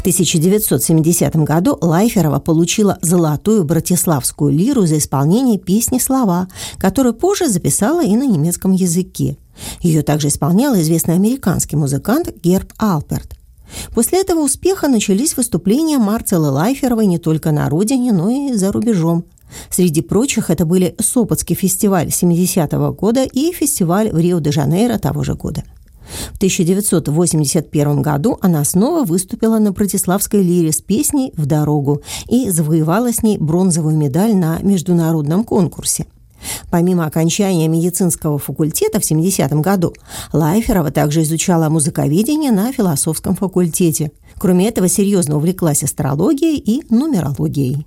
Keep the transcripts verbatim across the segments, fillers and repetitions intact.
В тысяча девятьсот семидесятом году Лайферова получила золотую братиславскую лиру за исполнение песни «Слова», которую позже записала и на немецком языке. Ее также исполнял известный американский музыкант Герб Алперт. После этого успеха начались выступления Марцеллы Лайферовой не только на родине, но и за рубежом. Среди прочих это были Сопотский фестиваль семидесятого года и фестиваль в Рио-де-Жанейро того же года. В тысяча девятьсот восемьдесят первом году она снова выступила на братиславской лире с песней «В дорогу» и завоевала с ней бронзовую медаль на международном конкурсе. Помимо окончания медицинского факультета в семидесятом году, Лайферова также изучала музыковедение на философском факультете. Кроме этого, серьезно увлеклась астрологией и нумерологией.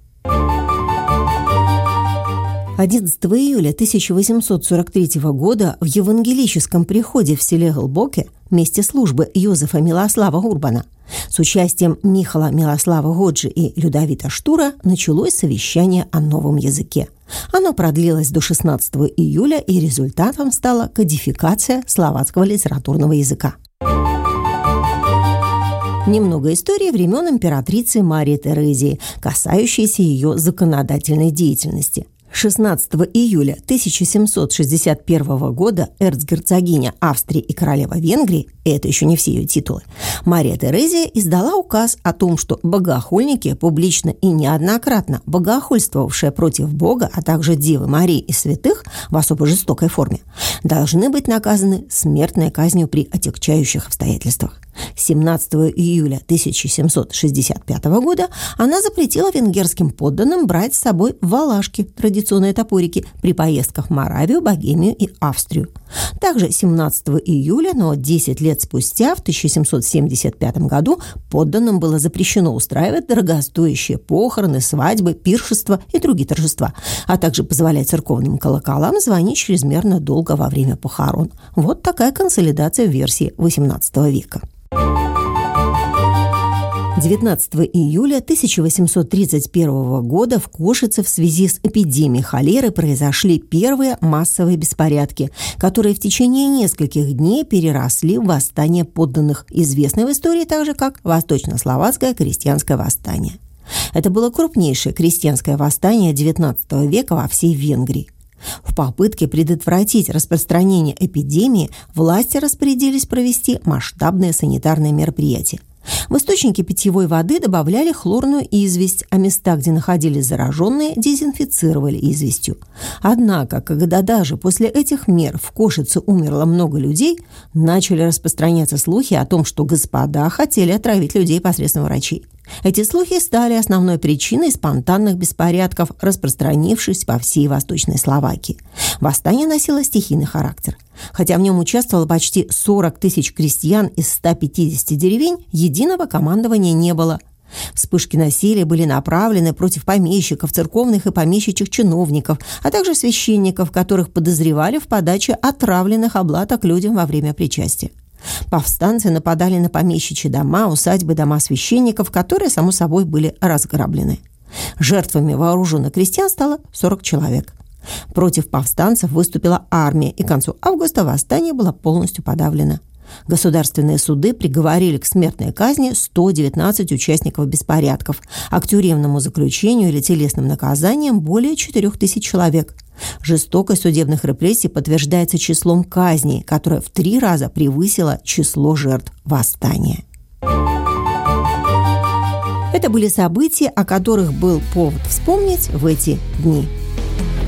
одиннадцатого июля тысяча восемьсот сорок третьего года в евангелическом приходе в селе Глбоке, месте службы Йозефа Милослава Урбана, с участием Михала Милослава Годжи и Людовита Штура началось совещание о новом языке. Оно продлилось до шестнадцатого июля, и результатом стала кодификация словацкого литературного языка. Немного истории времен императрицы Марии Терезии, касающейся ее законодательной деятельности. шестнадцатого июля тысяча семьсот шестьдесят первого года эрцгерцогиня Австрии и королева Венгрии, и это еще не все ее титулы, Мария Терезия издала указ о том, что богохульники, публично и неоднократно богохульствовавшие против Бога, а также Девы Марии и святых в особо жестокой форме, должны быть наказаны смертной казнью при отягчающих обстоятельствах. семнадцатого июля тысяча семьсот шестьдесят пятого года она запретила венгерским подданным брать с собой валашки, традиционные топорики, при поездках в Моравию, Богемию и Австрию. Также семнадцатого июля, но десять лет спустя, в тысяча семьсот семьдесят пятом году, подданным было запрещено устраивать дорогостоящие похороны, свадьбы, пиршества и другие торжества, а также позволять церковным колоколам звонить чрезмерно долго во время похорон. Вот такая консолидация в версии восемнадцатого века. девятнадцатого июля тысяча восемьсот тридцать первого года в Кошице в связи с эпидемией холеры произошли первые массовые беспорядки, которые в течение нескольких дней переросли в восстание подданных, известное в истории также как Восточнословацкое крестьянское восстание. Это было крупнейшее крестьянское восстание девятнадцатого века во всей Венгрии. В попытке предотвратить распространение эпидемии власти распорядились провести масштабные санитарные мероприятия. В источники питьевой воды добавляли хлорную известь, а места, где находились зараженные, дезинфицировали известью. Однако, когда даже после этих мер в Кошице умерло много людей, начали распространяться слухи о том, что господа хотели отравить людей посредством врачей. Эти слухи стали основной причиной спонтанных беспорядков, распространившись по всей Восточной Словакии. Восстание носило стихийный характер. Хотя в нем участвовало почти сорок тысяч крестьян из ста пятидесяти деревень, единого командования не было. Вспышки насилия были направлены против помещиков, церковных и помещичьих чиновников, а также священников, которых подозревали в подаче отравленных облаток людям во время причастия. Повстанцы нападали на помещичьи дома, усадьбы, дома священников, которые, само собой, были разграблены. Жертвами вооруженных крестьян стало сорок человек. Против повстанцев выступила армия, и к концу августа восстание было полностью подавлено. Государственные суды приговорили к смертной казни сто девятнадцать участников беспорядков, а к тюремному заключению или телесным наказаниям более четырех тысяч человек. Жестокость судебных репрессий подтверждается числом казней, которое в три раза превысило число жертв восстания. Это были события, о которых был повод вспомнить в эти дни.